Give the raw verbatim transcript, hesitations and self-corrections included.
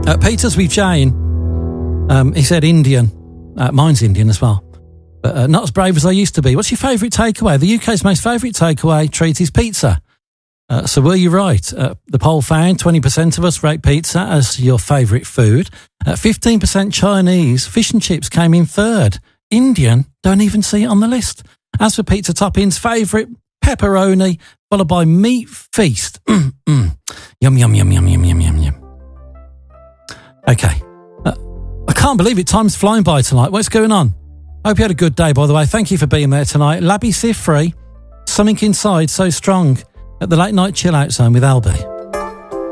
Uh, Peter's with Jane. Um, he said Indian. Uh, mine's Indian as well. But uh, not as brave as I used to be. What's your favourite takeaway? The U K's most favourite takeaway treat is pizza. Uh, so were you right? Uh, the poll found twenty percent of us rate pizza as your favourite food. Uh, fifteen percent Chinese. Fish and chips came in third. Indian, don't even see it on the list. As for pizza toppings, favourite, pepperoni, followed by meat feast. Mm, mm. Yum, yum, yum, yum, yum, yum, yum, yum. Okay. Uh, I can't believe it. Time's flying by tonight. What's going on? Hope you had a good day, by the way. Thank you for being there tonight. Labby Sifri, Something Inside So Strong at the Late Night Chill Out Zone with Albie.